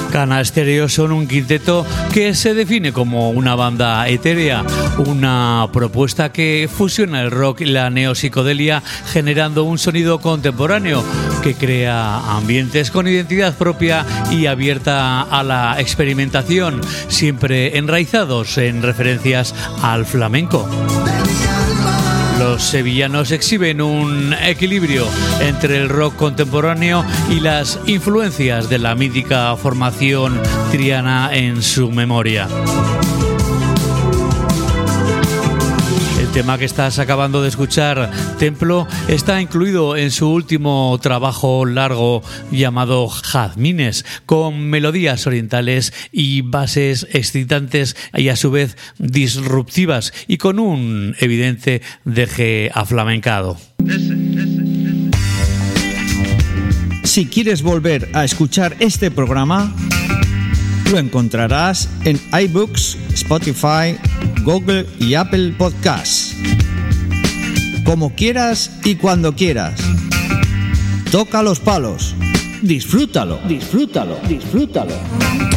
Cana Estéreo son un quinteto que se define como una banda etérea, una propuesta que fusiona el rock y la neopsicodelia generando un sonido contemporáneo que crea ambientes con identidad propia y abierta a la experimentación, siempre enraizados en referencias al flamenco. Los sevillanos exhiben un equilibrio entre el rock contemporáneo y las influencias de la mítica formación Triana en su memoria. El tema que estás acabando de escuchar, Templo, está incluido en su último trabajo largo llamado Jazmines, con melodías orientales y bases excitantes y a su vez disruptivas y con un evidente deje aflamencado. Si quieres volver a escuchar este programa, lo encontrarás en iBooks, Spotify, Google y Apple Podcasts. Como quieras y cuando quieras. Toca los palos. Disfrútalo, disfrútalo, disfrútalo.